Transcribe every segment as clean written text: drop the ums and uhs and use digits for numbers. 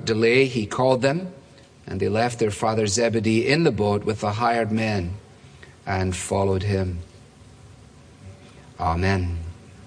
Without delay, he called them, and they left their father Zebedee in the boat with the hired men and followed him. Amen.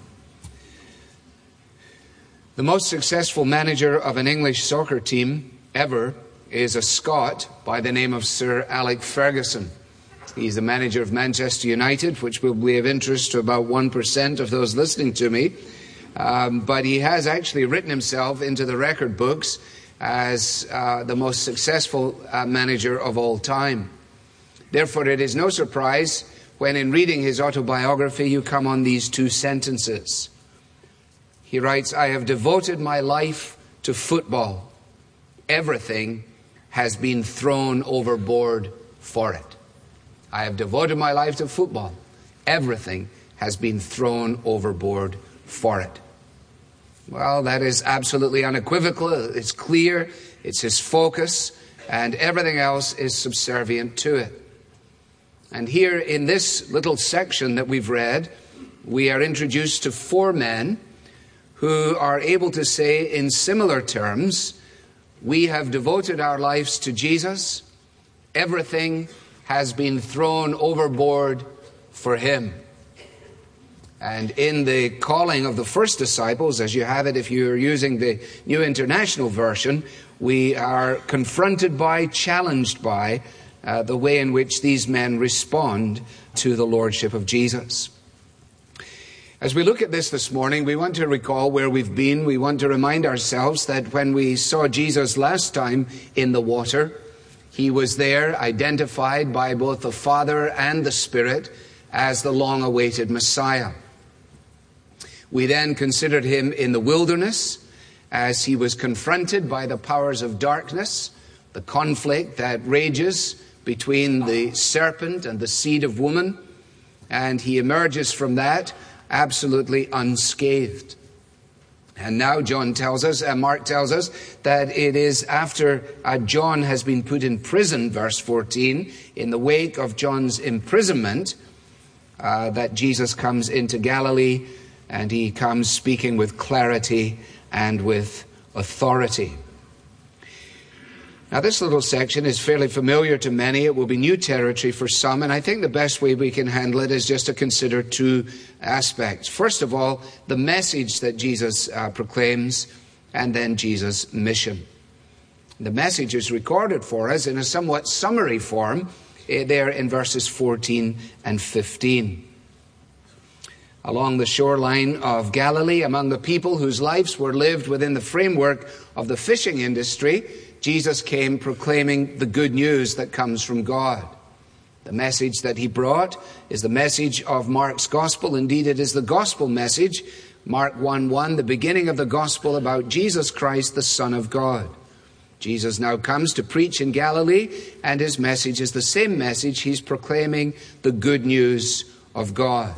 The most successful manager of an English soccer team ever is a Scot by the name of Sir Alex Ferguson. He's the manager of Manchester United, which will be of interest to about 1% of those listening to me. But he has actually written himself into the record books as the most successful manager of all time. Therefore, it is no surprise when in reading his autobiography you come on these two sentences. He writes, "I have devoted my life to football. Everything has been thrown overboard for it." I have devoted my life to football. Everything has been thrown overboard for it. Well, that is absolutely unequivocal. It's clear. It's his focus, and everything else is subservient to it. And here in this little section that we've read, we are introduced to four men who are able to say in similar terms, we have devoted our lives to Jesus. Everything has been thrown overboard for him. And in the calling of the first disciples, as you have it if you're using the New International Version, we are confronted by, challenged by the way in which these men respond to the Lordship of Jesus. As we look at this morning, we want to recall where we've been. We want to remind ourselves that when we saw Jesus last time in the water, he was there identified by both the Father and the Spirit as the long-awaited Messiah. We then considered him in the wilderness as he was confronted by the powers of darkness, the conflict that rages between the serpent and the seed of woman, and he emerges from that absolutely unscathed. And now Mark tells us that it is after John has been put in prison, verse 14, in the wake of John's imprisonment, that Jesus comes into Galilee, and he comes speaking with clarity and with authority. Now, this little section is fairly familiar to many. It will be new territory for some, and I think the best way we can handle it is just to consider two aspects. First of all, the message that Jesus proclaims, and then Jesus' mission. The message is recorded for us in a somewhat summary form there in verses 14 and 15. Along the shoreline of Galilee, among the people whose lives were lived within the framework of the fishing industry, Jesus came proclaiming the good news that comes from God. The message that he brought is the message of Mark's gospel. Indeed, it is the gospel message, Mark 1:1, the beginning of the gospel about Jesus Christ, the Son of God. Jesus now comes to preach in Galilee, and his message is the same message. He's proclaiming the good news of God.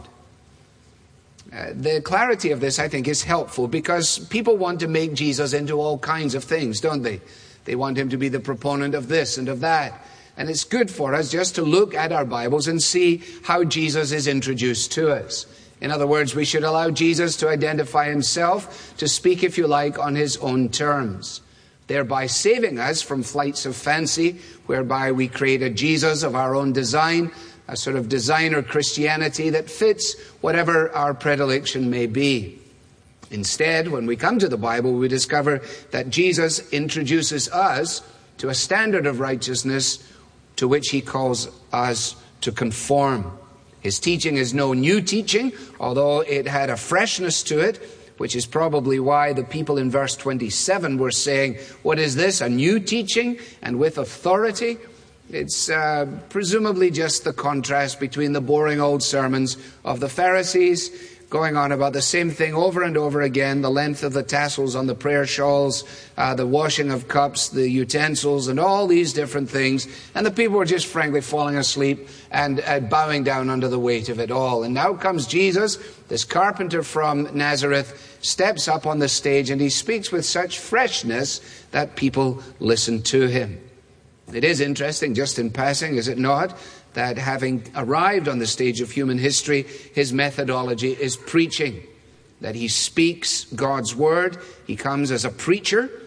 The clarity of this, I think, is helpful because people want to make Jesus into all kinds of things, don't they? They want him to be the proponent of this and of that. And it's good for us just to look at our Bibles and see how Jesus is introduced to us. In other words, we should allow Jesus to identify himself, to speak, if you like, on his own terms, thereby saving us from flights of fancy, whereby we create a Jesus of our own design, a sort of designer Christianity that fits whatever our predilection may be. Instead, when we come to the Bible, we discover that Jesus introduces us to a standard of righteousness to which he calls us to conform. His teaching is no new teaching, although it had a freshness to it, which is probably why the people in verse 27 were saying, "What is this, a new teaching and with authority?" It's presumably just the contrast between the boring old sermons of the Pharisees, going on about the same thing over and over again, the length of the tassels on the prayer shawls, the washing of cups, the utensils, and all these different things. And the people were just frankly falling asleep and bowing down under the weight of it all. And now comes Jesus, this carpenter from Nazareth, steps up on the stage, and he speaks with such freshness that people listen to him. It is interesting, just in passing, is it not, that having arrived on the stage of human history, his methodology is preaching, that he speaks God's word. He comes as a preacher.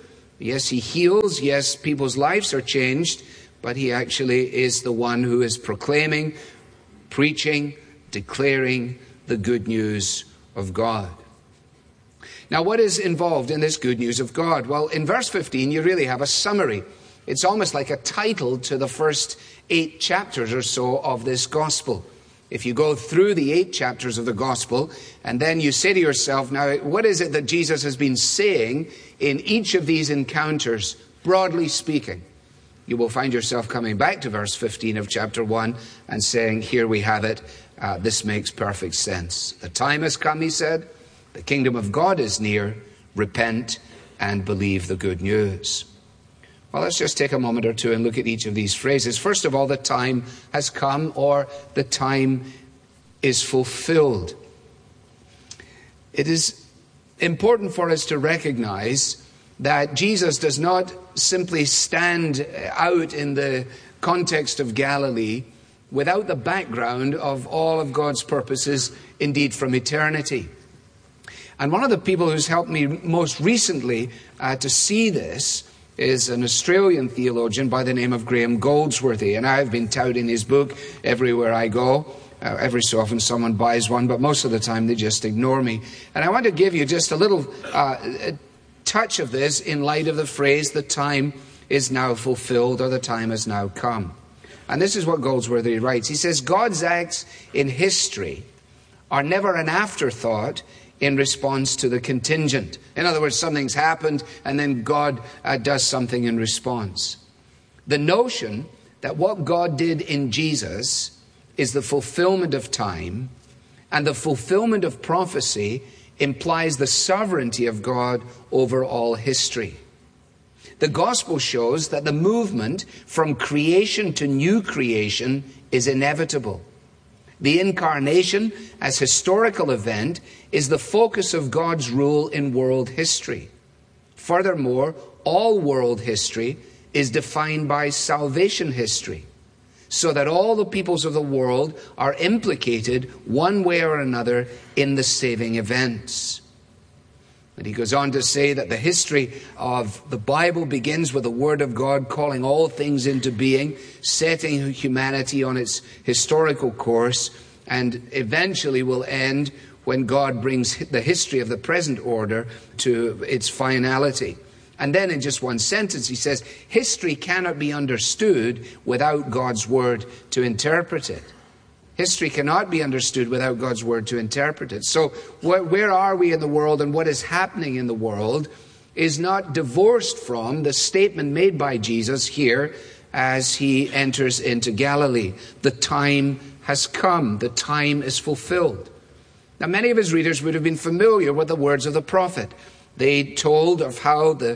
Yes, he heals. Yes, people's lives are changed. But he actually is the one who is proclaiming, preaching, declaring the good news of God. Now, what is involved in this good news of God? Well, in verse 15, you really have a summary. It's almost like a title to the first 8 chapters or so of this gospel. If you go through the 8 chapters of the gospel, and then you say to yourself, now, what is it that Jesus has been saying in each of these encounters, broadly speaking? You will find yourself coming back to verse 15 of chapter 1 and saying, here we have it. This makes perfect sense. The time has come, he said. The kingdom of God is near. Repent and believe the good news. Well, let's just take a moment or two and look at each of these phrases. First of all, the time has come, or the time is fulfilled. It is important for us to recognize that Jesus does not simply stand out in the context of Galilee without the background of all of God's purposes, indeed from eternity. And one of the people who's helped me most recently to see this is an Australian theologian by the name of Graham Goldsworthy. And I've been touting his book everywhere I go. Every so often someone buys one, but most of the time they just ignore me. And I want to give you just a little touch of this in light of the phrase, the time is now fulfilled, or the time has now come. And this is what Goldsworthy writes. He says, God's acts in history are never an afterthought in response to the contingent. In other words, something's happened and then God does something in response. The notion that what God did in Jesus is the fulfillment of time and the fulfillment of prophecy implies the sovereignty of God over all history. The gospel shows that the movement from creation to new creation is inevitable. The incarnation as historical event is the focus of God's rule in world history. Furthermore, all world history is defined by salvation history, so that all the peoples of the world are implicated one way or another in the saving events. And he goes on to say that the history of the Bible begins with the Word of God calling all things into being, setting humanity on its historical course, and eventually will end when God brings the history of the present order to its finality. And then in just one sentence he says, history cannot be understood without God's Word to interpret it. History cannot be understood without God's Word to interpret it. So where are we in the world and what is happening in the world is not divorced from the statement made by Jesus here as he enters into Galilee. The time has come. The time is fulfilled. Now, many of his readers would have been familiar with the words of the prophet. They told of how the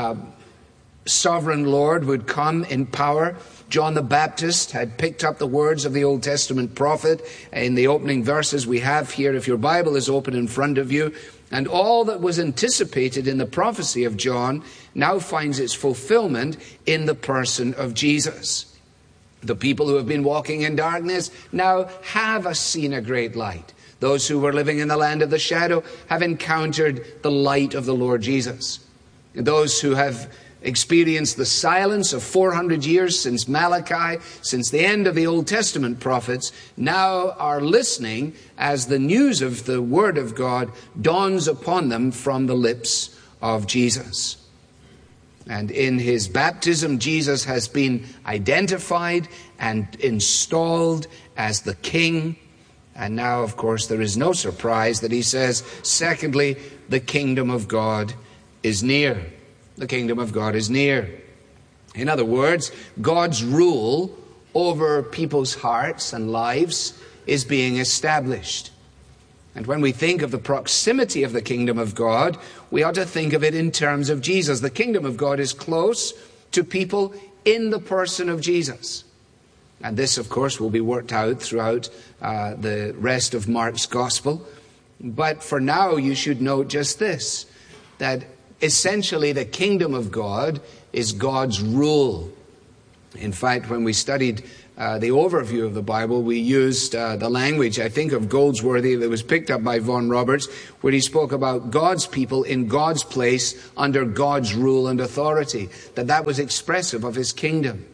sovereign Lord would come in power. John the Baptist had picked up the words of the Old Testament prophet in the opening verses we have here, if your Bible is open in front of you. And all that was anticipated in the prophecy of John now finds its fulfillment in the person of Jesus. The people who have been walking in darkness now have seen a great light. Those who were living in the land of the shadow have encountered the light of the Lord Jesus. Those who have experienced the silence of 400 years since Malachi, since the end of the Old Testament prophets, now are listening as the news of the Word of God dawns upon them from the lips of Jesus. And in his baptism, Jesus has been identified and installed as the King. And now, of course, there is no surprise that he says, secondly, the kingdom of God is near. The kingdom of God is near. In other words, God's rule over people's hearts and lives is being established. And when we think of the proximity of the kingdom of God, we ought to think of it in terms of Jesus. The kingdom of God is close to people in the person of Jesus. And this, of course, will be worked out throughout the rest of Mark's gospel. But for now, you should note just this, that essentially the kingdom of God is God's rule. In fact, when we studied the overview of the Bible, we used the language, I think, of Goldsworthy that was picked up by Vaughan Roberts, where he spoke about God's people in God's place under God's rule and authority, that was expressive of his kingdom,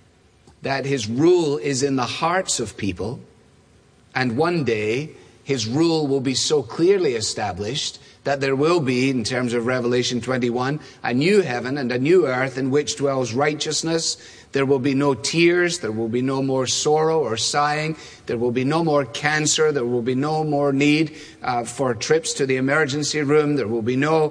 that his rule is in the hearts of people, and one day his rule will be so clearly established that there will be, in terms of Revelation 21, a new heaven and a new earth in which dwells righteousness. There will be no tears. There will be no more sorrow or sighing. There will be no more cancer. There will be no more need for trips to the emergency room. There will be no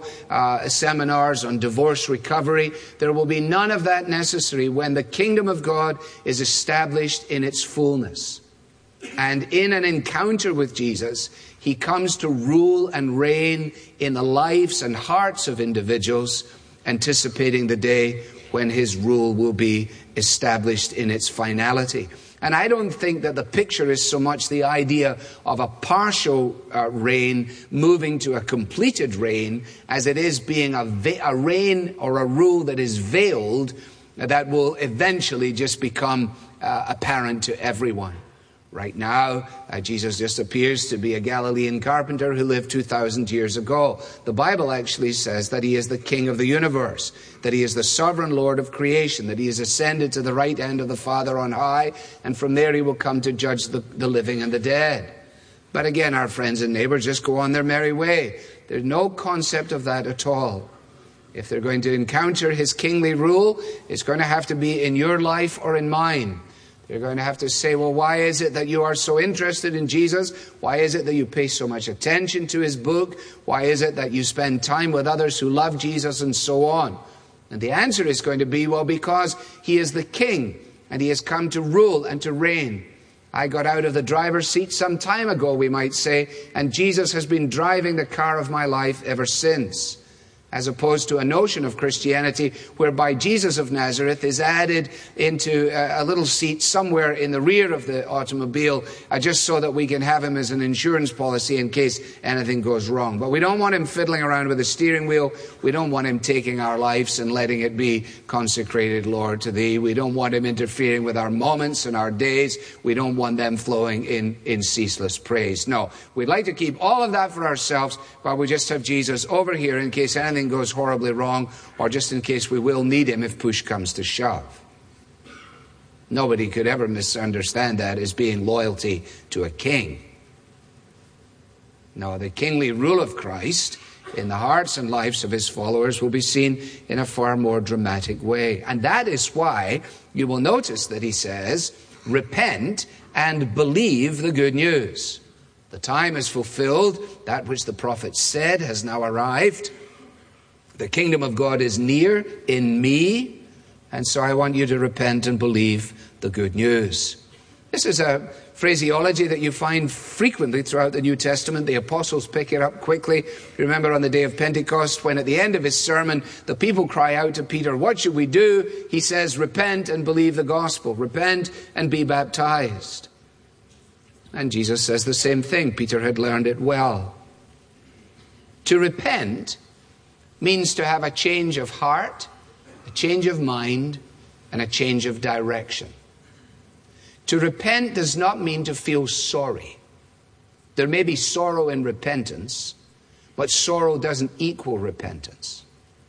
seminars on divorce recovery. There will be none of that necessary when the kingdom of God is established in its fullness. And in an encounter with Jesus, he comes to rule and reign in the lives and hearts of individuals, anticipating the day when his rule will be established in its finality. And I don't think that the picture is so much the idea of a partial reign moving to a completed reign as it is being a reign or a rule that is veiled that will eventually just become apparent to everyone. Right now, Jesus just appears to be a Galilean carpenter who lived 2,000 years ago. The Bible actually says that he is the King of the universe, that he is the sovereign Lord of creation, that he is ascended to the right hand of the Father on high, and from there he will come to judge the living and the dead. But again, our friends and neighbors just go on their merry way. There's no concept of that at all. If they're going to encounter his kingly rule, it's going to have to be in your life or in mine. You're going to have to say, well, why is it that you are so interested in Jesus? Why is it that you pay so much attention to his book? Why is it that you spend time with others who love Jesus and so on? And the answer is going to be, well, because he is the king and he has come to rule and to reign. I got out of the driver's seat some time ago, we might say, and Jesus has been driving the car of my life ever since. As opposed to a notion of Christianity whereby Jesus of Nazareth is added into a little seat somewhere in the rear of the automobile just so that we can have him as an insurance policy in case anything goes wrong. But we don't want him fiddling around with the steering wheel. We don't want him taking our lives and letting it be consecrated, Lord, to thee. We don't want him interfering with our moments and our days. We don't want them flowing in ceaseless praise. No, we'd like to keep all of that for ourselves while we just have Jesus over here in case anything goes horribly wrong, or just in case we will need him if push comes to shove. Nobody could ever misunderstand that as being loyalty to a king. No, the kingly rule of Christ in the hearts and lives of his followers will be seen in a far more dramatic way. And that is why you will notice that he says, repent and believe the good news. The time is fulfilled. That which the prophet said has now arrived. The kingdom of God is near in me, and so I want you to repent and believe the good news. This is a phraseology that you find frequently throughout the New Testament. The apostles pick it up quickly. Remember on the day of Pentecost, when at the end of his sermon, the people cry out to Peter, what should we do? He says, repent and believe the gospel. Repent and be baptized. And Jesus says the same thing. Peter had learned it well. To repent means to have a change of heart, a change of mind, and a change of direction. To repent does not mean to feel sorry. There may be sorrow in repentance, but sorrow doesn't equal repentance.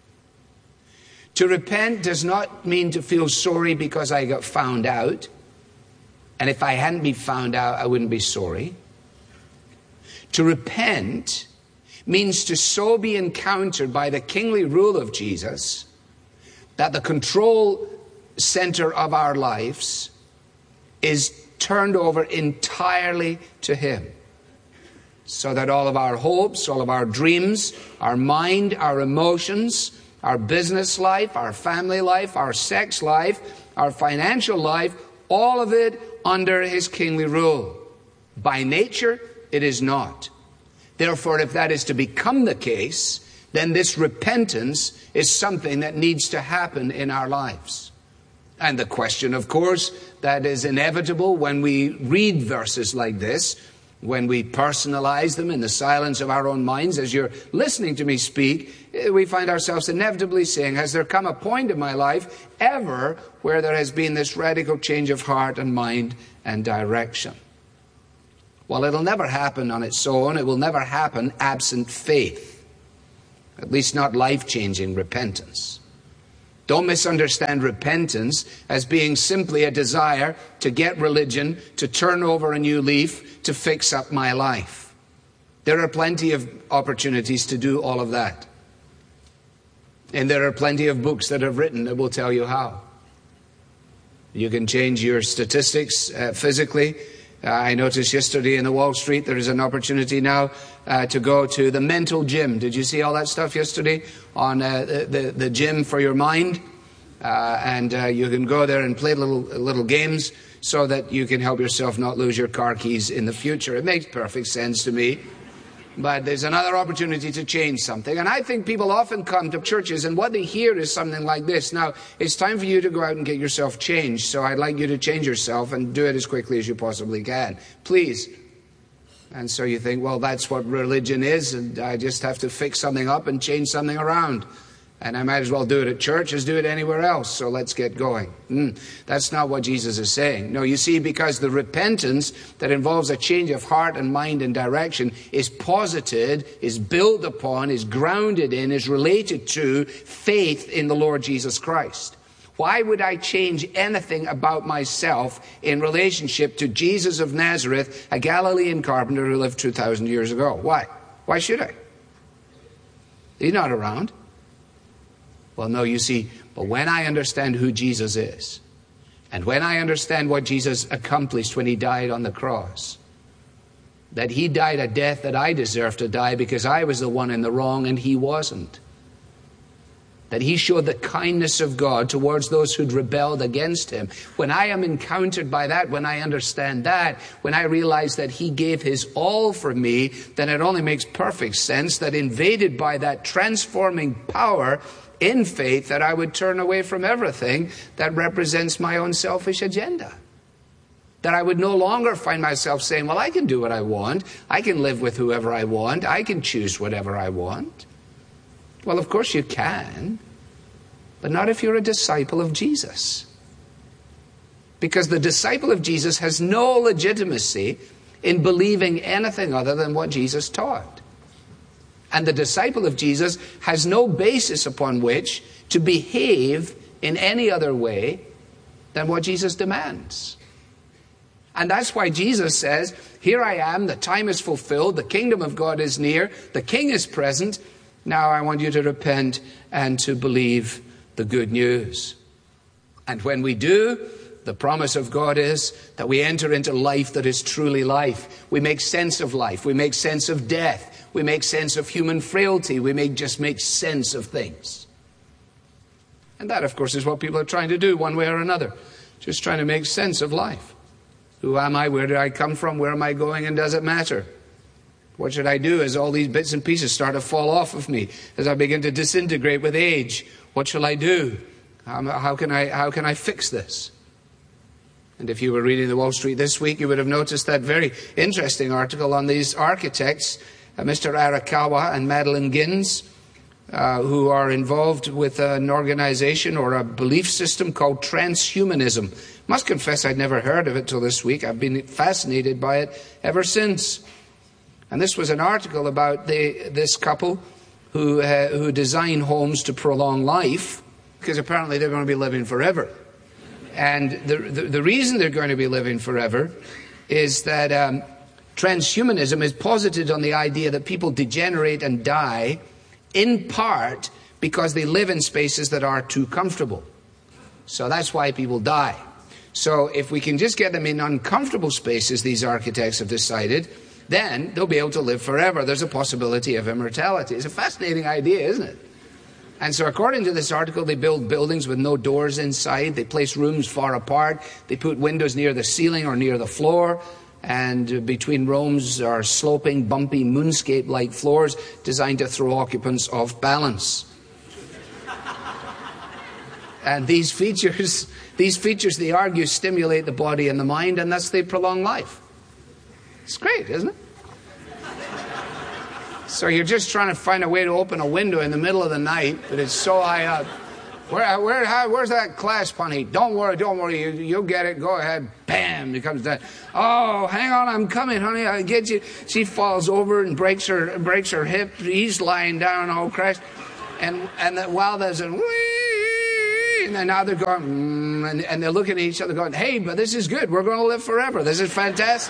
To repent does not mean to feel sorry because I got found out, and if I hadn't been found out, I wouldn't be sorry. To repent means to so be encountered by the kingly rule of Jesus that the control center of our lives is turned over entirely to him. So that all of our hopes, all of our dreams, our mind, our emotions, our business life, our family life, our sex life, our financial life, all of it under his kingly rule. By nature, it is not. Therefore, if that is to become the case, then this repentance is something that needs to happen in our lives. And the question, of course, that is inevitable when we read verses like this When we personalize them in the silence of our own minds, as you're listening to me speak, we find ourselves inevitably saying, has there come a point in my life ever where there has been this radical change of heart and mind and direction? Well, it'll never happen on its own. It will never happen absent faith, at least not life-changing repentance. Don't misunderstand repentance as being simply a desire to get religion, to turn over a new leaf, to fix up my life. There are plenty of opportunities to do all of that. And there are plenty of books that have written that will tell you how. You can change your statistics physically. I noticed yesterday in the Wall Street there is an opportunity now to go to the mental gym. Did you see all that stuff yesterday on the gym for your mind? And you can go there and play little games so that you can help yourself not lose your car keys in the future. It makes perfect sense to me. But there's another opportunity to change something. And I think people often come to churches and what they hear is something like this. Now, it's time for you to go out and get yourself changed. So I'd like you to change yourself and do it as quickly as you possibly can. Please. And so you think, well, that's what religion is. And I just have to fix something up and change something around. And I might as well do it at church as do it anywhere else. So let's get going. That's not what Jesus is saying. No, you see, because the repentance that involves a change of heart and mind and direction is posited, is built upon, is grounded in, is related to faith in the Lord Jesus Christ. Why would I change anything about myself in relationship to Jesus of Nazareth, a Galilean carpenter who lived 2,000 years ago? Why? Why should I? He's not around. Well, no, you see, but when I understand who Jesus is, and when I understand what Jesus accomplished when he died on the cross, that he died a death that I deserved to die because I was the one in the wrong and he wasn't, that he showed the kindness of God towards those who'd rebelled against him. When I am encountered by that, when I understand that, when I realize that he gave his all for me, then it only makes perfect sense that invaded by that transforming power in faith, that I would turn away from everything that represents my own selfish agenda. That I would no longer find myself saying, well, I can do what I want. I can live with whoever I want. I can choose whatever I want. Well, of course you can, but not if you're a disciple of Jesus. Because the disciple of Jesus has no legitimacy in believing anything other than what Jesus taught. And the disciple of Jesus has no basis upon which to behave in any other way than what Jesus demands. And that's why Jesus says, here I am, the time is fulfilled, the kingdom of God is near, the king is present. Now I want you to repent and to believe the good news. And when we do, the promise of God is that we enter into life that is truly life. We make sense of life. We make sense of death. We make sense of human frailty. We just make sense of things. And that, of course, is what people are trying to do one way or another. Just trying to make sense of life. Who am I? Where did I come from? Where am I going? And does it matter? What should I do as all these bits and pieces start to fall off of me? As I begin to disintegrate with age? What shall I do? How can I fix this? And if you were reading the Wall Street this week, you would have noticed that very interesting article on these architects, Mr. Arakawa and Madeline Gins, who are involved with an organization or a belief system called transhumanism. Must confess I'd never heard of it till this week. I've been fascinated by it ever since. And this was an article about this couple who design homes to prolong life, because apparently they're going to be living forever. And the reason they're going to be living forever is that transhumanism is posited on the idea that people degenerate and die in part because they live in spaces that are too comfortable. So that's why people die. So if we can just get them in uncomfortable spaces, these architects have decided, then they'll be able to live forever. There's a possibility of immortality. It's a fascinating idea, isn't it? And so according to this article, they build buildings with no doors inside. They place rooms far apart. They put windows near the ceiling or near the floor. And between rooms are sloping, bumpy, moonscape-like floors designed to throw occupants off balance. And these features, they argue, stimulate the body and the mind, and thus they prolong life. It's great, isn't it? So you're just trying to find a way to open a window in the middle of the night, but it's so high up. Where's that clasp, honey? Don't worry, you'll get it. Go ahead. Bam, it comes down. Oh, hang on, I'm coming, honey. I'll get you. She falls over and breaks her hip. He's lying down, all crashed. And while there's a whee, and then now they're going, and they're looking at each other going, hey, but this is good. We're going to live forever. This is fantastic.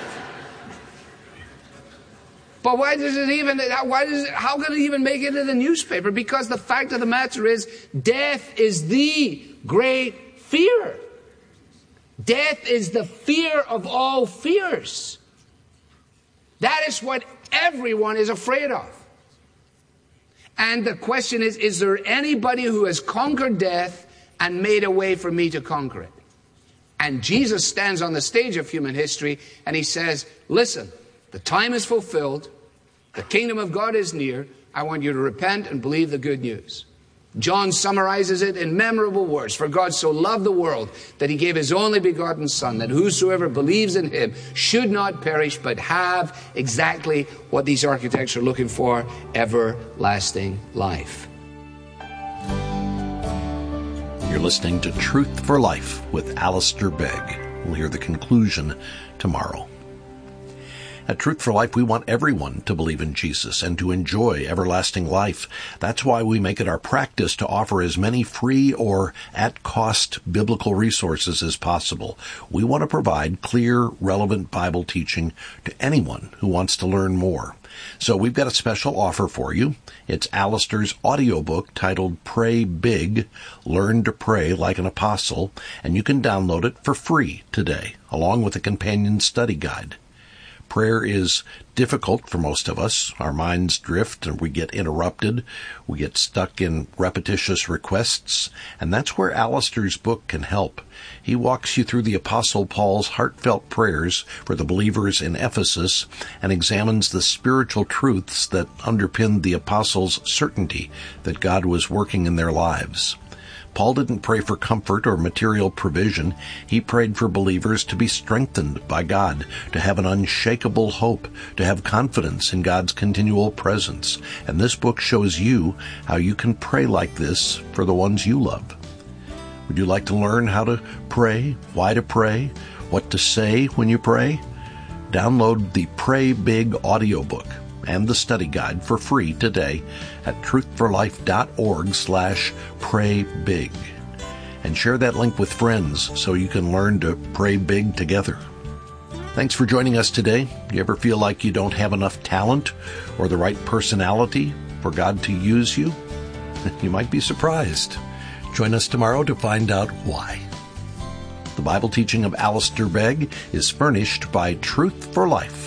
But how can it even make it in the newspaper? Because the fact of the matter is, death is the great fear. Death is the fear of all fears. That is what everyone is afraid of. And the question is there anybody who has conquered death and made a way for me to conquer it? And Jesus stands on the stage of human history and he says, listen, the time is fulfilled. The kingdom of God is near. I want you to repent and believe the good news. John summarizes it in memorable words. For God so loved the world that he gave his only begotten Son, that whosoever believes in him should not perish, but have exactly what these architects are looking for, everlasting life. You're listening to Truth for Life with Alistair Begg. We'll hear the conclusion tomorrow. At Truth for Life, we want everyone to believe in Jesus and to enjoy everlasting life. That's why we make it our practice to offer as many free or at-cost biblical resources as possible. We want to provide clear, relevant Bible teaching to anyone who wants to learn more. So we've got a special offer for you. It's Alistair's audiobook titled Pray Big, Learn to Pray Like an Apostle, and you can download it for free today, along with a companion study guide. Prayer is difficult for most of us. Our minds drift and we get interrupted. We get stuck in repetitious requests. And that's where Alistair's book can help. He walks you through the Apostle Paul's heartfelt prayers for the believers in Ephesus and examines the spiritual truths that underpin the apostles' certainty that God was working in their lives. Paul didn't pray for comfort or material provision. He prayed for believers to be strengthened by God, to have an unshakable hope, to have confidence in God's continual presence. And this book shows you how you can pray like this for the ones you love. Would you like to learn how to pray, why to pray, what to say when you pray? Download the Pray Big audiobook and the study guide for free today at truthforlife.org/praybig. And share that link with friends so you can learn to pray big together. Thanks for joining us today. Do you ever feel like you don't have enough talent or the right personality for God to use you? You might be surprised. Join us tomorrow to find out why. The Bible teaching of Alistair Begg is furnished by Truth for Life,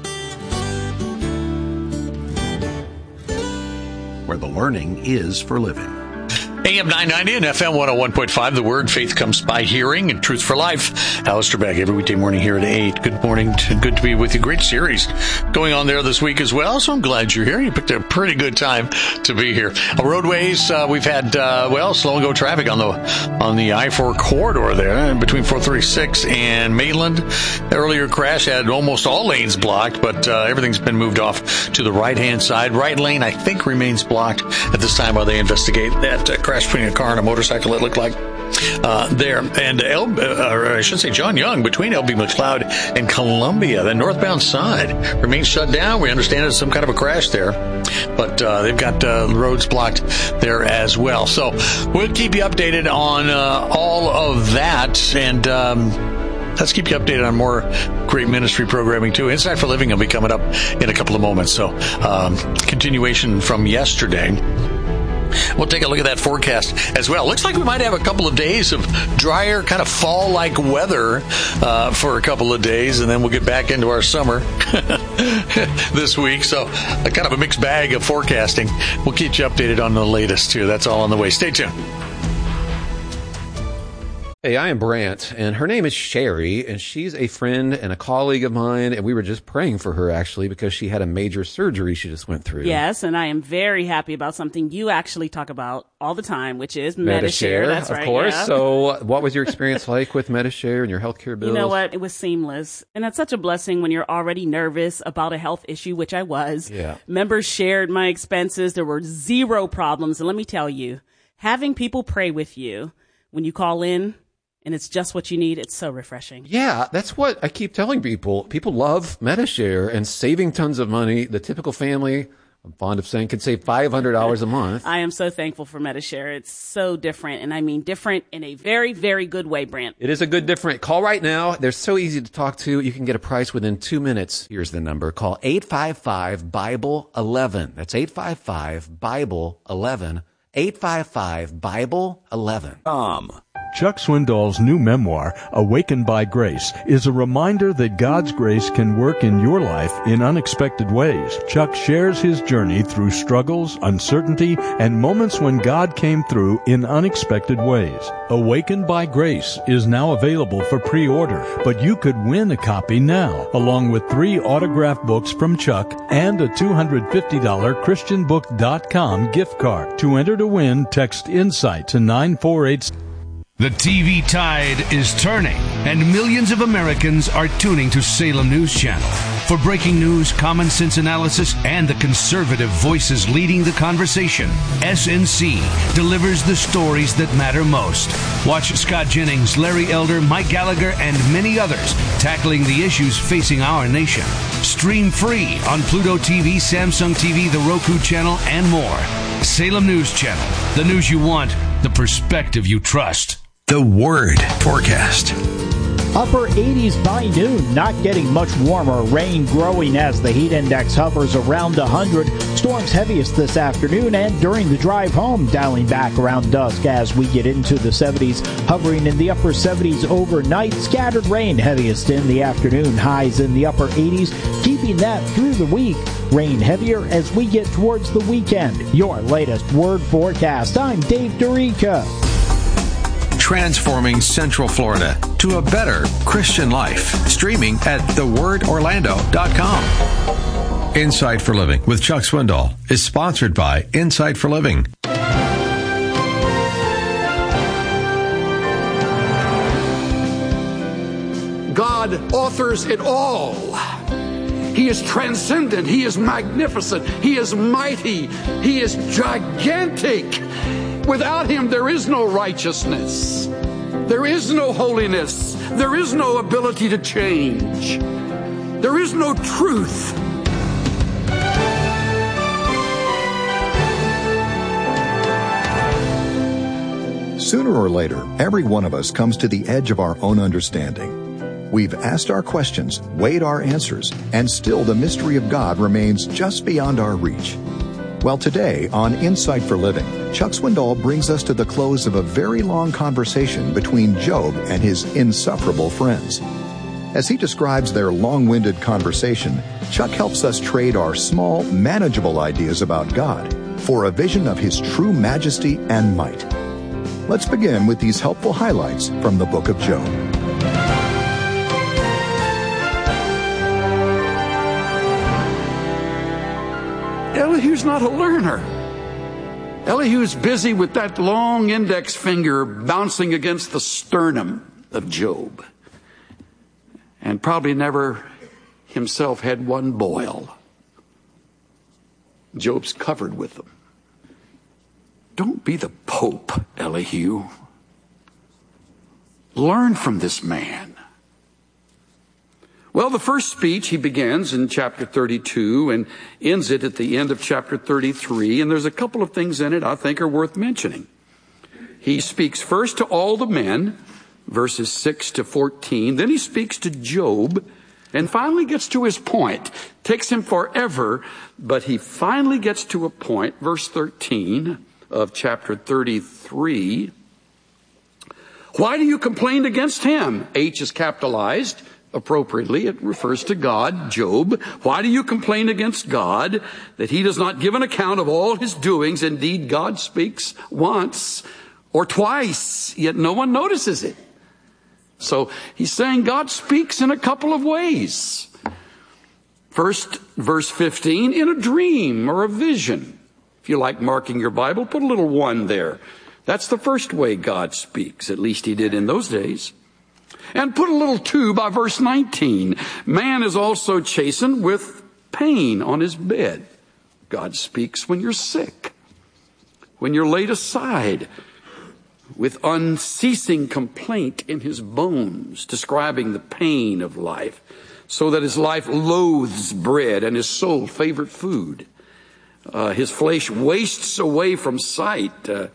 where the learning is for living. AM 990 and FM 101.5. The Word, faith comes by hearing, and Truth for Life. Alistair Begg every weekday morning here at 8. Good morning. Good to be with you. Great series going on there this week as well, so I'm glad you're here. You picked a pretty good time to be here. Roadways, we've had, slow and go traffic on the I-4 corridor there between 436 and Maitland. The earlier crash had almost all lanes blocked, but everything's been moved off to the right-hand side. Right lane, I think, remains blocked at this time while they investigate that crash between a car and a motorcycle, it looked like. There. And John Young, between LB McLeod and Columbia, the northbound side remains shut down. We understand it's some kind of a crash there, but they've got roads blocked there as well. So we'll keep you updated on all of that, and let's keep you updated on more great ministry programming too. Insight for Living will be coming up in a couple of moments. So continuation from yesterday. We'll take a look at that forecast as well. Looks like we might have a couple of days of drier, kind of fall-like weather for a couple of days, and then we'll get back into our summer this week. So kind of a mixed bag of forecasting. We'll keep you updated on the latest, too. That's all on the way. Stay tuned. Hey, I am Brant, and her name is Sherry, and she's a friend and a colleague of mine, and we were just praying for her, actually, because she had a major surgery she just went through. Yes, and I am very happy about something you actually talk about all the time, which is Medi-Share. That's right, of course. Yeah. So what was your experience like with Medi-Share and your healthcare bills? You know what? It was seamless. And that's such a blessing when you're already nervous about a health issue, which I was. Yeah. Members shared my expenses. There were zero problems. And let me tell you, having people pray with you when you call in, and it's just what you need, it's so refreshing. Yeah, that's what I keep telling people. People love Medi-Share and saving tons of money. The typical family, I'm fond of saying, could save $500 a month. I am so thankful for Medi-Share. It's so different, and I mean different in a very, very good way, Brant. It is a good different. Call right now. They're so easy to talk to. You can get a price within 2 minutes. Here's the number. Call 855-BIBLE-11. That's 855-BIBLE-11. 855-BIBLE-11. Chuck Swindoll's new memoir, Awakened by Grace, is a reminder that God's grace can work in your life in unexpected ways. Chuck shares his journey through struggles, uncertainty, and moments when God came through in unexpected ways. Awakened by Grace is now available for pre-order, but you could win a copy now, along with 3 autographed books from Chuck and a $250 ChristianBook.com gift card. To enter to win, text INSIGHT to 948. The TV tide is turning, and millions of Americans are tuning to Salem News Channel. For breaking news, common sense analysis, and the conservative voices leading the conversation, SNC delivers the stories that matter most. Watch Scott Jennings, Larry Elder, Mike Gallagher, and many others tackling the issues facing our nation. Stream free on Pluto TV, Samsung TV, the Roku channel, and more. Salem News Channel, the news you want, the perspective you trust. The Word forecast. Upper 80s by noon, not getting much warmer. Rain growing as the heat index hovers around 100. Storms heaviest this afternoon and during the drive home, dialing back around dusk as we get into the 70s, hovering in the upper 70s overnight. Scattered rain heaviest in the afternoon, highs in the upper 80s, keeping that through the week. Rain heavier as we get towards the weekend. Your latest Word forecast. I'm Dave Dorica. Transforming Central Florida to a better Christian life. Streaming at thewordorlando.com. Insight for Living with Chuck Swindoll is sponsored by Insight for Living. God authors it all. He is transcendent. He is magnificent. He is mighty. He is gigantic. Without him, there is no righteousness. There is no holiness. There is no ability to change. There is no truth. Sooner or later, every one of us comes to the edge of our own understanding. We've asked our questions, weighed our answers, and still the mystery of God remains just beyond our reach. Well, today on Insight for Living, Chuck Swindoll brings us to the close of a very long conversation between Job and his insufferable friends. As he describes their long-winded conversation, Chuck helps us trade our small, manageable ideas about God for a vision of his true majesty and might. Let's begin with these helpful highlights from the book of Job. Elihu's not a learner. Elihu's busy with that long index finger bouncing against the sternum of Job, and probably never himself had one boil. Job's covered with them. Don't be the Pope, Elihu. Learn from this man. Well, the first speech he begins in chapter 32 and ends it at the end of chapter 33, and there's a couple of things in it I think are worth mentioning. He speaks first to all the men, verses 6 to 14, then he speaks to Job, and finally gets to his point. Takes him forever, but he finally gets to a point, verse 13 of chapter 33. Why do you complain against him? H is capitalized. Appropriately, it refers to God, Job. Why do you complain against God that he does not give an account of all his doings? Indeed, God speaks once or twice, yet no one notices it. So he's saying God speaks in a couple of ways. First, verse 15, in a dream or a vision. If you like marking your Bible, put a little 1 there. That's the first way God speaks, at least he did in those days. And put a little 2 by verse 19. Man is also chastened with pain on his bed. God speaks when you're sick, when you're laid aside, with unceasing complaint in his bones, describing the pain of life, so that his life loathes bread and his soul favorite food. His flesh wastes away from sight,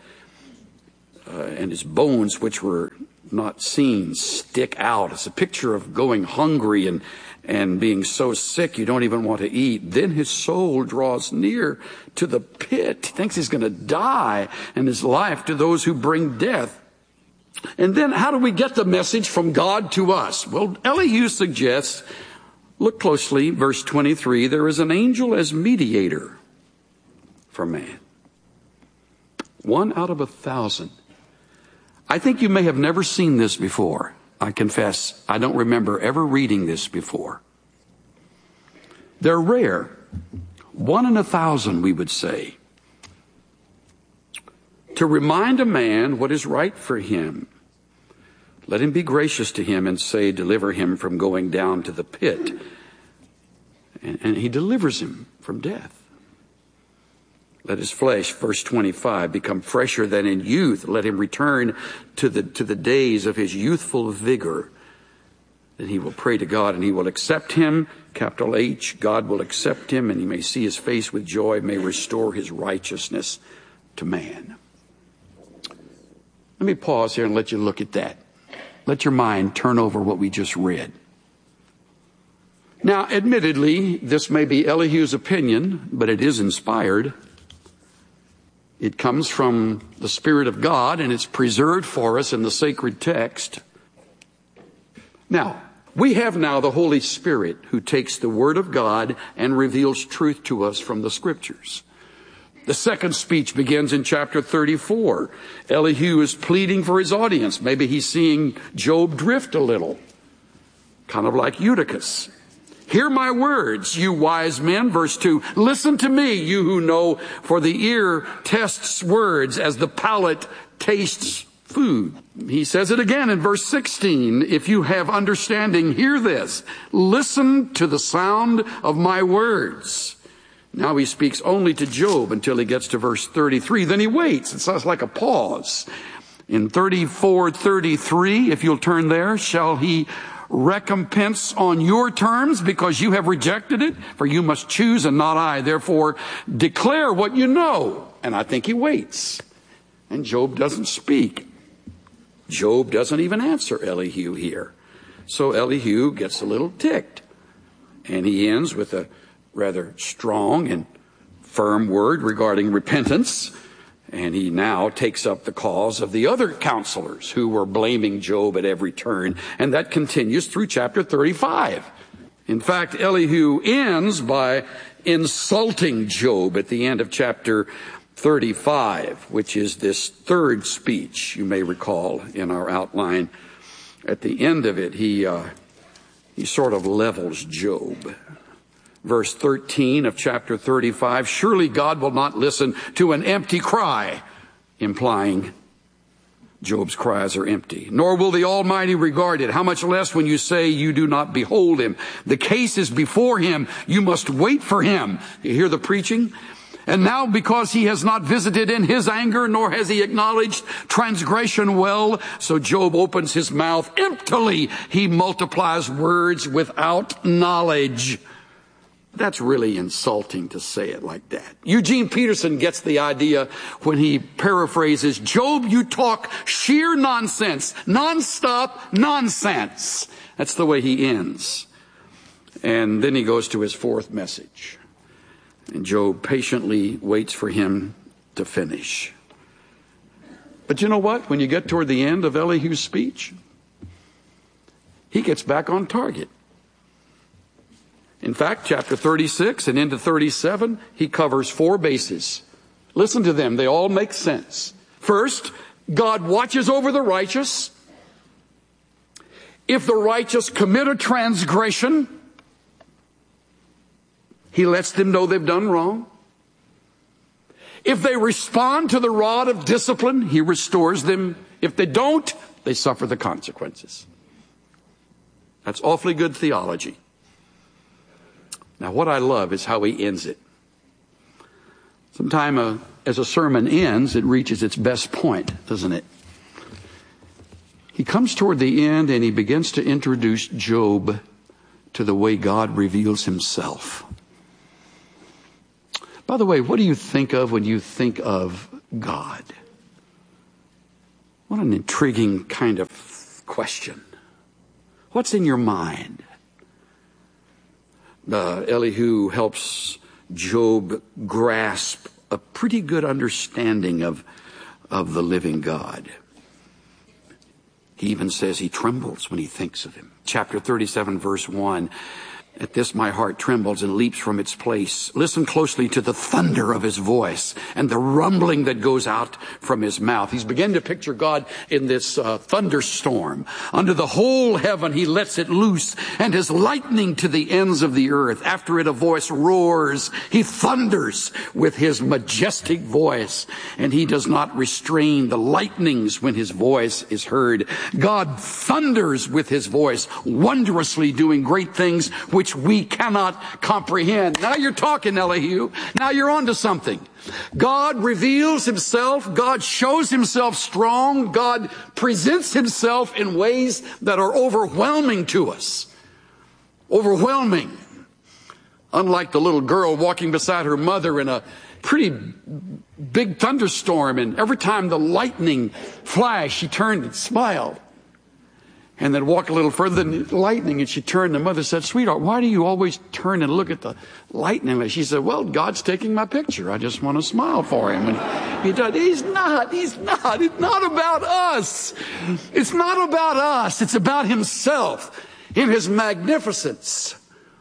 and his bones, which were not seen, stick out. It's a picture of going hungry and being so sick you don't even want to eat. Then his soul draws near to the pit. He thinks he's going to die, and his life to those who bring death. And then how do we get the message from God to us? Well, Elihu suggests, look closely, verse 23, there is an angel as mediator for man. 1 out of 1,000. I think you may have never seen this before. I confess, I don't remember ever reading this before. They're rare. 1 in 1,000, we would say. To remind a man what is right for him. Let him be gracious to him and say, deliver him from going down to the pit. And he delivers him from death. Let his flesh, verse 25, become fresher than in youth. Let him return to the days of his youthful vigor. Then he will pray to God and he will accept him. Capital H, God will accept him and he may see his face with joy, may restore his righteousness to man. Let me pause here and let you look at that. Let your mind turn over what we just read. Now, admittedly, this may be Elihu's opinion, but it is inspired. It comes from the Spirit of God, and it's preserved for us in the sacred text. Now, we have now the Holy Spirit who takes the Word of God and reveals truth to us from the Scriptures. The second speech begins in chapter 34. Elihu is pleading for his audience. Maybe he's seeing Job drift a little, kind of like Eutychus. Hear my words, you wise men. Verse 2, listen to me, you who know, for the ear tests words as the palate tastes food. He says it again in verse 16. If you have understanding, hear this. Listen to the sound of my words. Now he speaks only to Job until he gets to verse 33. Then he waits. It sounds like a pause. In 34:33, if you'll turn there, shall he recompense on your terms because you have rejected it? For you must choose and not I. Therefore, declare what you know. And I think he waits. And Job doesn't speak. Job doesn't even answer Elihu here. So Elihu gets a little ticked. And he ends with a rather strong and firm word regarding repentance. And he now takes up the cause of the other counselors who were blaming Job at every turn. And that continues through chapter 35. In fact, Elihu ends by insulting Job at the end of chapter 35, which is this third speech, you may recall in our outline. At the end of it, he sort of levels Job. Verse 13 of chapter 35, surely God will not listen to an empty cry, implying Job's cries are empty. Nor will the Almighty regard it. How much less when you say you do not behold him. The case is before him. You must wait for him. You hear the preaching? And now because he has not visited in his anger, nor has he acknowledged transgression well, so Job opens his mouth emptily. He multiplies words without knowledge. That's really insulting to say it like that. Eugene Peterson gets the idea when he paraphrases, Job, you talk sheer nonsense, nonstop nonsense. That's the way he ends. And then he goes to his fourth message. And Job patiently waits for him to finish. But you know what? When you get toward the end of Elihu's speech, he gets back on target. In fact, chapter 36 and into 37, he covers 4 bases. Listen to them. They all make sense. First, God watches over the righteous. If the righteous commit a transgression, he lets them know they've done wrong. If they respond to the rod of discipline, he restores them. If they don't, they suffer the consequences. That's awfully good theology. Now, what I love is how he ends it. Sometimes as a sermon ends, it reaches its best point, doesn't it? He comes toward the end and he begins to introduce Job to the way God reveals himself. By the way, what do you think of when you think of God? What an intriguing kind of question. What's in your mind? Elihu helps Job grasp a pretty good understanding of the living God. He even says he trembles when he thinks of him. Chapter 37, verse 1. At this my heart trembles and leaps from its place. Listen closely to the thunder of his voice and the rumbling that goes out from his mouth. He's beginning to picture God in this thunderstorm. Under the whole heaven he lets it loose, and his lightning to the ends of the earth. After it a voice roars. He thunders with his majestic voice, and he does not restrain the lightnings when his voice is heard. God thunders with his voice, wondrously doing great things which we cannot comprehend. Now you're talking, Elihu. Now you're on to something. God reveals himself. God shows himself strong. God presents himself in ways that are overwhelming to us. Overwhelming. Unlike the little girl walking beside her mother in a pretty big thunderstorm, and every time the lightning flashed, she turned and smiled. And then walk a little further than the lightning, and she turned. The mother said, "Sweetheart, why do you always turn and look at the lightning?" She said, "Well, God's taking my picture. I just want to smile for him." And he does. He's not. It's not about us. It's not about us. It's about himself in his magnificence.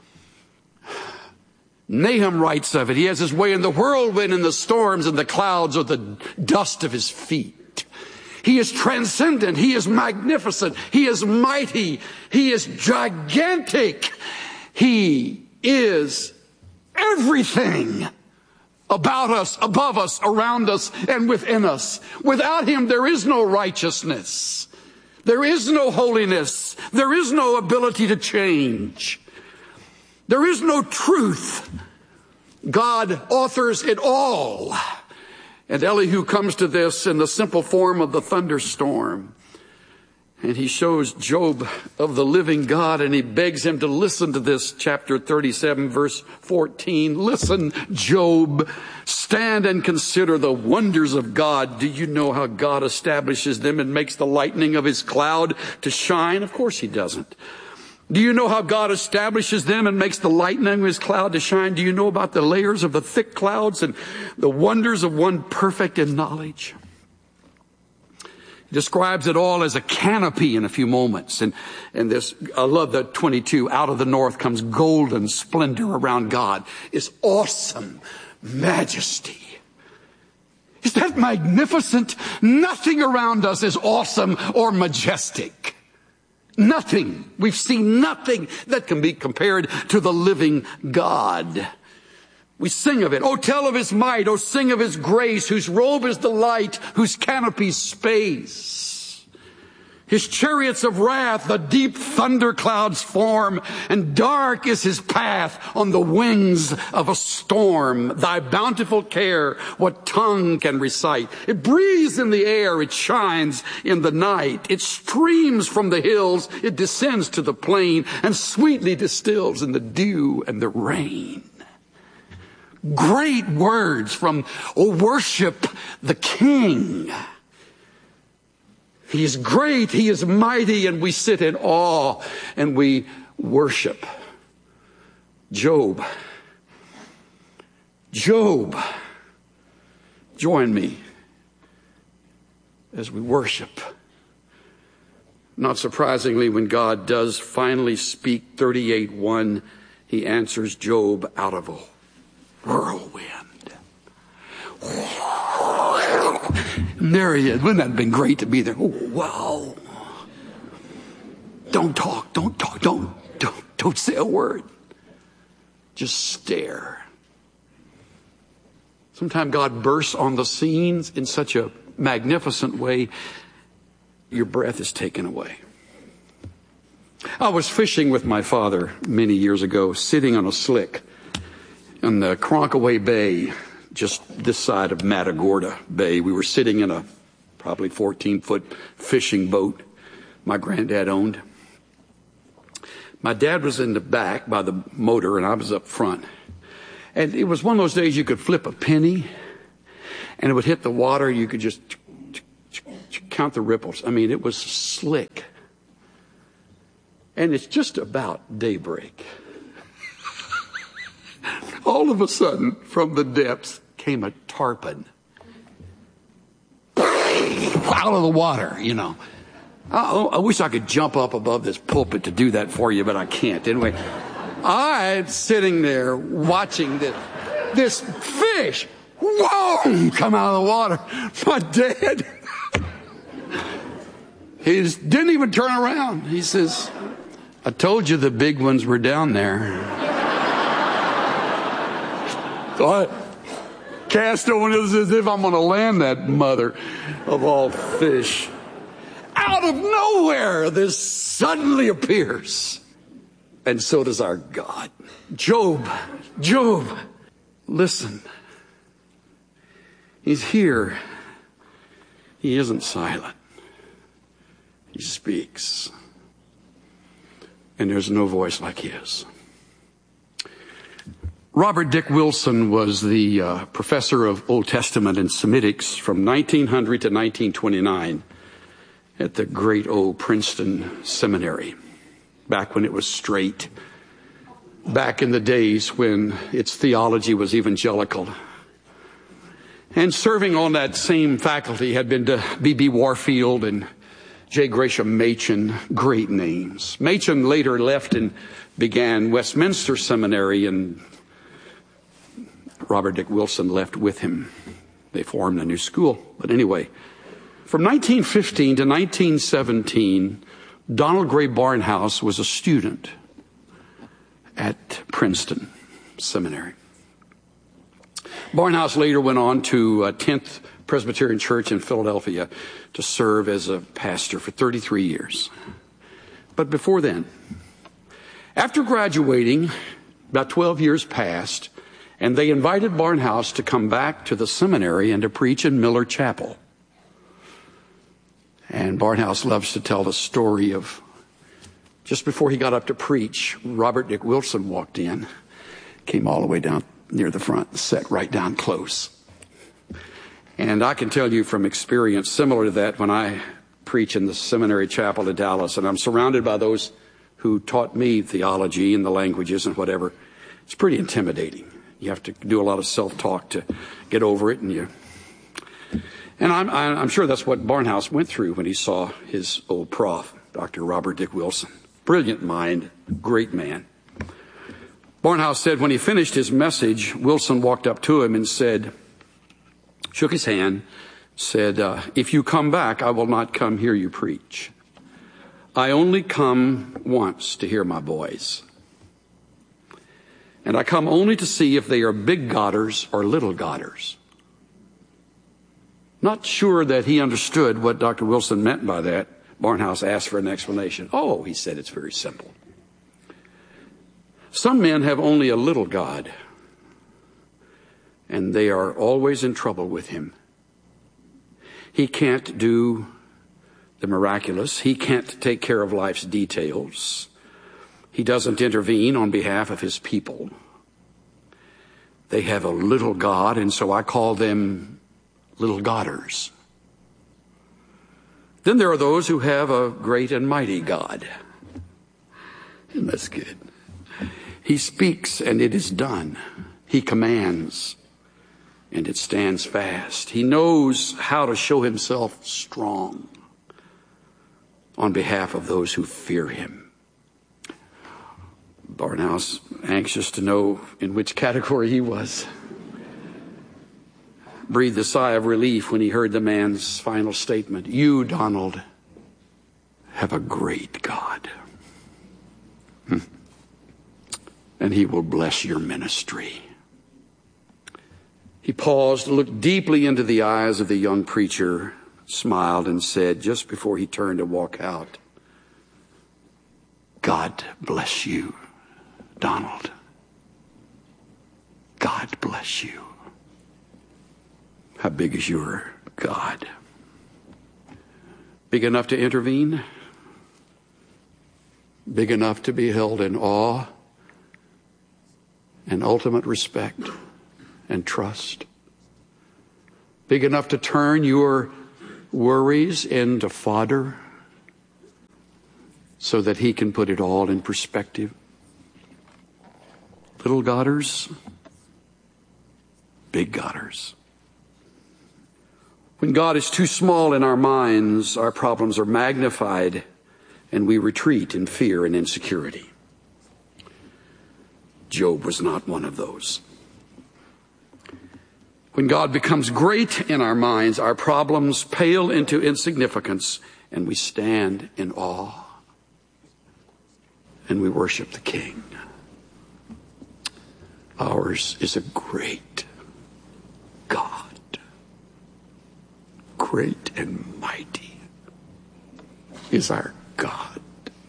Nahum writes of it. He has his way in the whirlwind, and the storms, and the clouds are the dust of his feet. He is transcendent. He is magnificent. He is mighty. He is gigantic. He is everything about us, above us, around us, and within us. Without him, there is no righteousness. There is no holiness. There is no ability to change. There is no truth. God authors it all. And Elihu comes to this in the simple form of the thunderstorm. And he shows Job of the living God, and he begs him to listen to this. Chapter 37, verse 14. Listen, Job, stand and consider the wonders of God. Do you know how God establishes them and makes the lightning of his cloud to shine? Of course he doesn't. Do you know how God establishes them and makes the lightning of his cloud to shine? Do you know about the layers of the thick clouds and the wonders of one perfect in knowledge? He describes it all as a canopy in a few moments. And this, I love that 22, out of the north comes golden splendor around God. It's awesome majesty. Is that magnificent? Nothing around us is awesome or majestic. Nothing. We've seen nothing that can be compared to the living God. We sing of it. Oh, tell of his might. Oh, sing of his grace, whose robe is the light, whose canopy space. His chariots of wrath, the deep thunder clouds form, and dark is his path on the wings of a storm. Thy bountiful care, what tongue can recite? It breathes in the air, it shines in the night. It streams from the hills, it descends to the plain, and sweetly distills in the dew and the rain. Great words from, oh, worship the King. He is great, he is mighty, and we sit in awe and we worship. Job, join me as we worship. Not surprisingly, when God does finally speak, 38:1, he answers Job out of a whirlwind. And there he is. Wouldn't that have been great to be there? Oh, wow. Don't talk, don't say a word. Just stare. Sometimes God bursts on the scenes in such a magnificent way, your breath is taken away. I was fishing with my father many years ago, sitting on a slick in the Cronkaway Bay, just this side of Matagorda Bay. We were sitting in a probably 14-foot fishing boat my granddad owned. My dad was in the back by the motor, and I was up front. And it was one of those days you could flip a penny, and it would hit the water. You could just count the ripples. I mean, it was slick. And it's just about daybreak. All of a sudden, from the depths came a tarpon. Out of the water, you know. I wish I could jump up above this pulpit to do that for you, but I can't. Anyway, I'm sitting there watching this fish, whoa, come out of the water. My dad, he didn't even turn around. He says, I told you the big ones were down there. So I cast on it as if I'm going to land that mother of all fish. Out of nowhere, this suddenly appears. And so does our God. Job, listen. He's here. He isn't silent. He speaks. And there's no voice like his. Robert Dick Wilson was the professor of Old Testament and Semitics from 1900 to 1929 at the great old Princeton Seminary, back when it was straight, back in the days when its theology was evangelical. And serving on that same faculty had been to B.B. Warfield and J. Gresham Machen, great names. Machen later left and began Westminster Seminary, and Robert Dick Wilson left with him. They formed a new school. But anyway, from 1915 to 1917, Donald Gray Barnhouse was a student at Princeton Seminary. Barnhouse later went on to 10th Presbyterian Church in Philadelphia to serve as a pastor for 33 years. But before then, after graduating, about 12 years passed, and they invited Barnhouse to come back to the seminary and to preach in Miller Chapel. And Barnhouse loves to tell the story of just before he got up to preach, Robert Dick Wilson walked in, came all the way down near the front, sat right down close. And I can tell you from experience similar to that when I preach in the seminary chapel in Dallas, and I'm surrounded by those who taught me theology and the languages and whatever, it's pretty intimidating. You have to do a lot of self-talk to get over it, and I'm sure that's what Barnhouse went through when he saw his old prof, Dr. Robert Dick Wilson. Brilliant mind, great man. Barnhouse said when he finished his message, Wilson walked up to him and said, shook his hand, said, if you come back, I will not come hear you preach. I only come once to hear my boys. And I come only to see if they are big Godders or little Godders. Not sure that he understood what Dr. Wilson meant by that. Barnhouse asked for an explanation. Oh, he said, it's very simple. Some men have only a little God, and they are always in trouble with him. He can't do the miraculous. He can't take care of life's details. He doesn't intervene on behalf of his people. They have a little God, and so I call them little Godders. Then there are those who have a great and mighty God. And that's good. He speaks and it is done. He commands and it stands fast. He knows how to show himself strong on behalf of those who fear him. Barnhouse, anxious to know in which category he was, breathed a sigh of relief when he heard the man's final statement. You, Donald, have a great God. And he will bless your ministry. He paused, looked deeply into the eyes of the young preacher, smiled, and said, just before he turned to walk out, God bless you, Donald. God bless you. How big is your God? Big enough to intervene? Big enough to be held in awe and ultimate respect and trust? Big enough to turn your worries into fodder so that he can put it all in perspective? Little Godders, big Godders. When God is too small in our minds, our problems are magnified and we retreat in fear and insecurity. Job was not one of those. When God becomes great in our minds, our problems pale into insignificance and we stand in awe and we worship the King. Ours is a great God. Great and mighty is our God.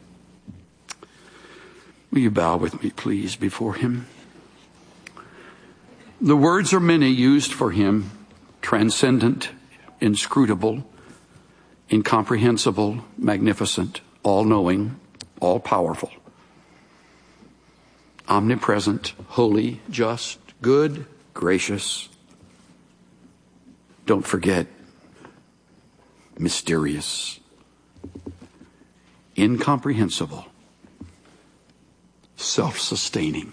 Will you bow with me, please, before him? The words are many used for him: transcendent, inscrutable, incomprehensible, magnificent, all-knowing, all-powerful, omnipresent, holy, just, good, gracious. Don't forget, mysterious, incomprehensible, self-sustaining.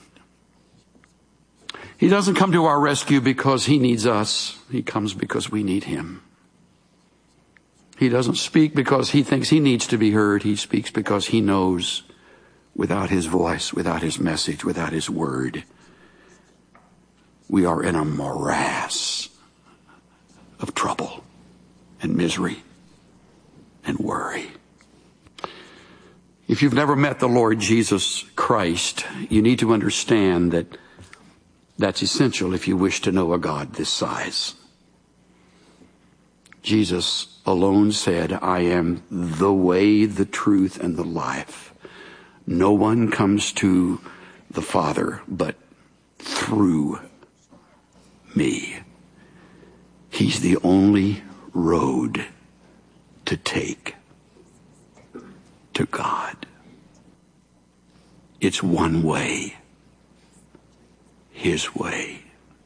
He doesn't come to our rescue because he needs us. He comes because we need him. He doesn't speak because he thinks he needs to be heard. He speaks because he knows without his voice, without his message, without his word, we are in a morass of trouble and misery and worry. If you've never met the Lord Jesus Christ, you need to understand that that's essential if you wish to know a God this size. Jesus alone said, I am the way, the truth, and the life. No one comes to the Father but through me. He's the only road to take to God. It's one way. His way.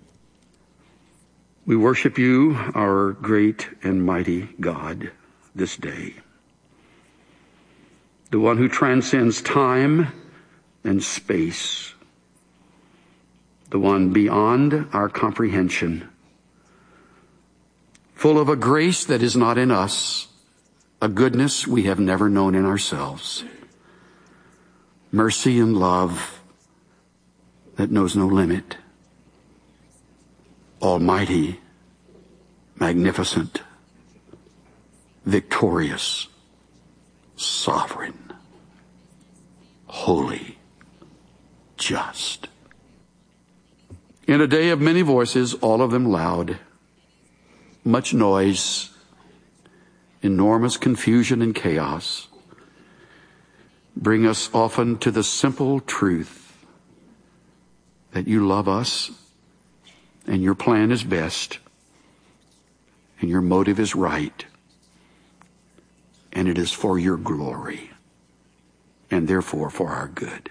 We worship you, our great and mighty God, this day. The one who transcends time and space. The one beyond our comprehension. Full of a grace that is not in us, a goodness we have never known in ourselves. Mercy and love that knows no limit. Almighty, magnificent, victorious, sovereign, holy, just. In a day of many voices, all of them loud, much noise, enormous confusion and chaos, bring us often to the simple truth that you love us and your plan is best and your motive is right and it is for your glory and therefore for our good.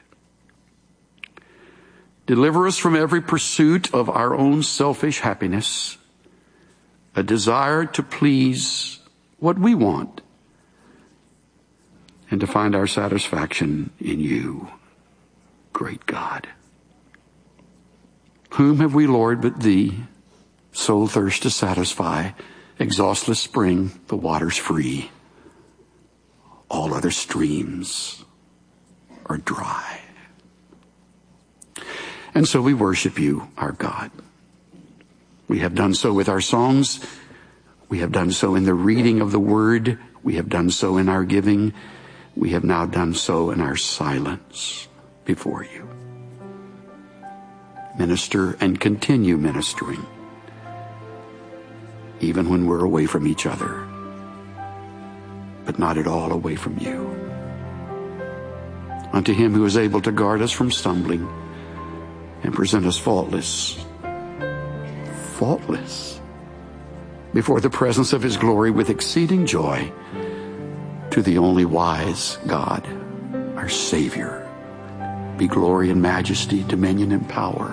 Deliver us from every pursuit of our own selfish happiness, a desire to please what we want and to find our satisfaction in you, great God. Whom have we, Lord, but thee? Soul thirst to satisfy, exhaustless spring, the waters free. All other streams are dry. And so we worship you, our God. We have done so with our songs. We have done so in the reading of the word. We have done so in our giving. we have now done so in our silence before you. Minister and continue ministering, even when we're away from each other, but not at all away from you. Unto him who is able to guard us from stumbling and present us faultless before the presence of his glory with exceeding joy, to the only wise God, our Savior, be glory and majesty, dominion and power,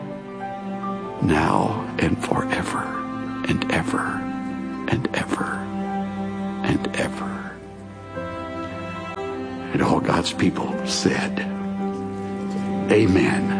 now and forever and ever and ever and ever. And all God's people said, Amen.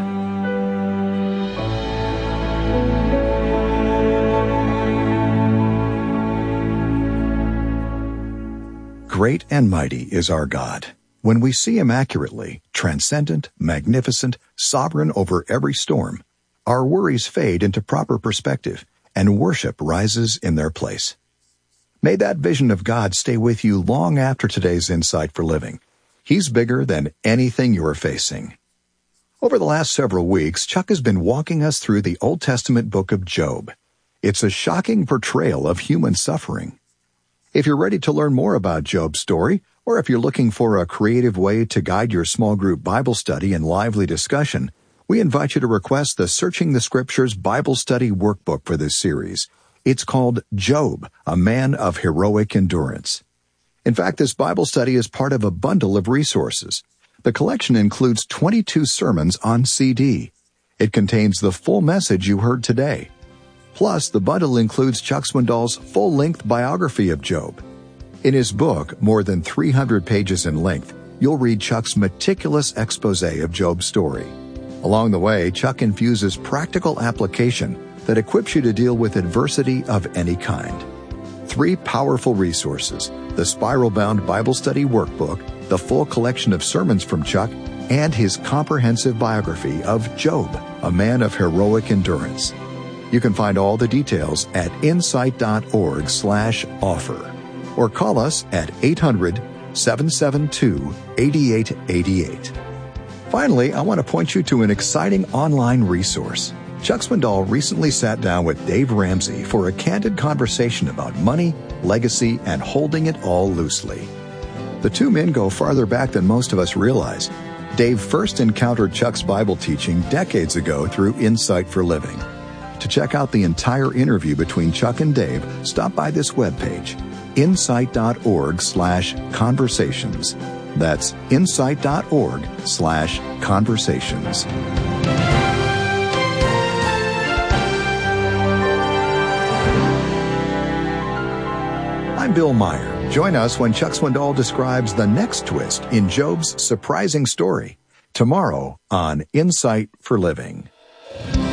Great and mighty is our God. When we see him accurately, transcendent, magnificent, sovereign over every storm, our worries fade into proper perspective, and worship rises in their place. May that vision of God stay with you long after today's Insight for Living. He's bigger than anything you're facing. Over the last several weeks, Chuck has been walking us through the Old Testament book of Job. It's a shocking portrayal of human suffering. If you're ready to learn more about Job's story, or if you're looking for a creative way to guide your small group Bible study and lively discussion, we invite you to request the Searching the Scriptures Bible Study Workbook for this series. It's called Job, a Man of Heroic Endurance. In fact, this Bible study is part of a bundle of resources. The collection includes 22 sermons on CD. It contains the full message you heard today. Plus, the bundle includes Chuck Swindoll's full-length biography of Job. In his book, more than 300 pages in length, you'll read Chuck's meticulous expose of Job's story. Along the way, Chuck infuses practical application that equips you to deal with adversity of any kind. 3 powerful resources: the spiral-bound Bible study workbook, the full collection of sermons from Chuck, and his comprehensive biography of Job, a man of heroic endurance. You can find all the details at insight.org/offer or call us at 800-772-8888. Finally, I want to point you to an exciting online resource. Chuck Swindoll recently sat down with Dave Ramsey for a candid conversation about money, legacy, and holding it all loosely. The two men go farther back than most of us realize. Dave first encountered Chuck's Bible teaching decades ago through Insight for Living. To check out the entire interview between Chuck and Dave, stop by this webpage, insight.org/conversations. That's insight.org/conversations. I'm Bill Meyer. Join us when Chuck Swindoll describes the next twist in Job's surprising story tomorrow on Insight for Living.